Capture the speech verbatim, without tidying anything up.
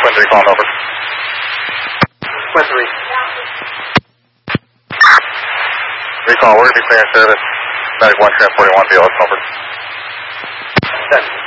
Twin three calling over. Twin three. Recall, we're going to be clearing service. Medic one, transporting one, V L S over. Ten.